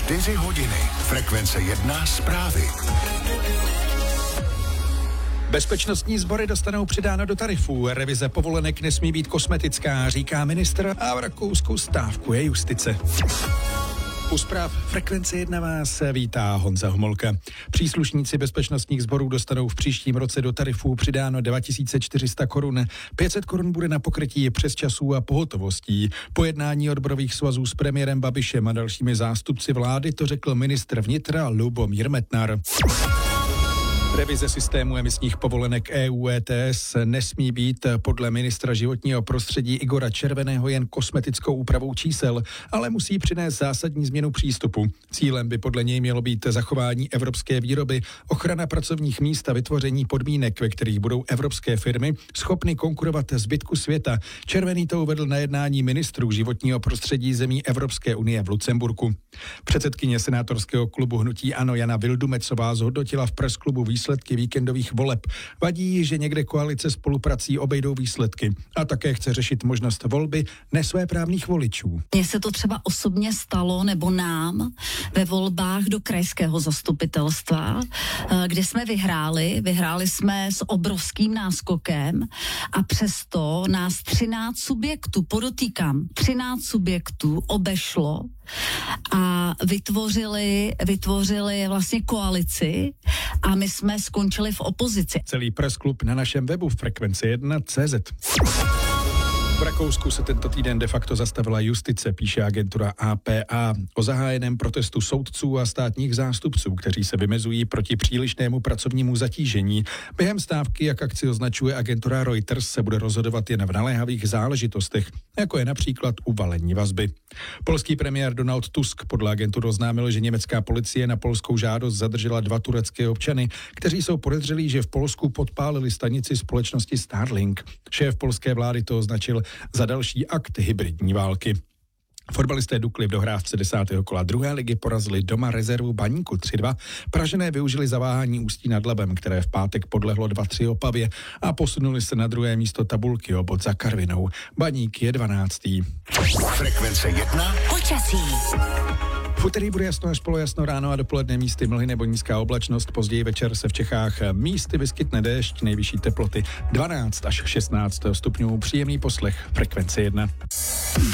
4 hodiny. Frekvence 1 zprávy. Bezpečnostní sbory dostanou přidáno do tarifů. Revize povolenek nesmí být kosmetická, říká ministr, a v Rakousku stávkuje justice. U zpráv Frekvence 1 vás vítá Honza Homolka. Příslušníci bezpečnostních sborů dostanou v příštím roce do tarifů přidáno 2400 korun. 500 korun bude na pokrytí přesčasů a pohotovostí. Po jednání odborových svazů s premiérem Babišem a dalšími zástupci vlády to řekl ministr vnitra Lubomír Metnar. Revize systému emisních povolenek EU ETS nesmí být podle ministra životního prostředí Igora Červeného jen kosmetickou úpravou čísel, ale musí přinést zásadní změnu přístupu. Cílem by podle něj mělo být zachování evropské výroby, ochrana pracovních míst a vytvoření podmínek, ve kterých budou evropské firmy schopny konkurovat zbytku světa. Červený to uvedl na jednání ministrů životního prostředí zemí Evropské unie v Lucemburku. Předsedkyně senátorského klubu hnutí ANO Jana Vildumecová zhodnotila v presklubu výsledky víkendových voleb. Vadí, že někde koalice spoluprací obejdou výsledky a také chce řešit možnost volby nesvéprávných voličů. Mně se to třeba osobně stalo, nebo nám, ve volbách do krajského zastupitelstva, kde jsme vyhráli jsme s obrovským náskokem a přesto nás 13 subjektů, podotýkám, 13 subjektů obešlo a vytvořili vlastně koalici a my jsme skončili v opozici. Celý pressklub na našem webu Frekvence1.cz. V Rakousku se tento týden de facto zastavila justice, píše agentura APA, o zahájeném protestu soudců a státních zástupců, kteří se vymezují proti přílišnému pracovnímu zatížení. Během stávky, jak akci označuje agentura Reuters, se bude rozhodovat jen v naléhavých záležitostech, jako je například uvalení vazby. Polský premiér Donald Tusk podle agentury oznámil, že německá policie na polskou žádost zadržela 2 turecké občany, kteří jsou podezřelí, že v Polsku podpálili stanici společnosti Starlink. Šéf polské vlády to označil za další akt hybridní války. Fotbalisté Dukly v dohrávce 10. kola 2. ligy porazili doma rezervu Baníku 3-2. Pražané využili zaváhání Ústí nad Labem, které v pátek podlehlo 2-3 Opavě a posunuli se na druhé místo tabulky o bod za Karvinou. Baník je 12. Frekvence 1 Počasí. V úterý bude jasno až polojasno, ráno a dopoledne místy mlhy nebo nízká oblačnost. Později večer se v Čechách místy vyskytne déšť, nejvyšší teploty 12 až 16 stupňů. Příjemný poslech Frekvence 1.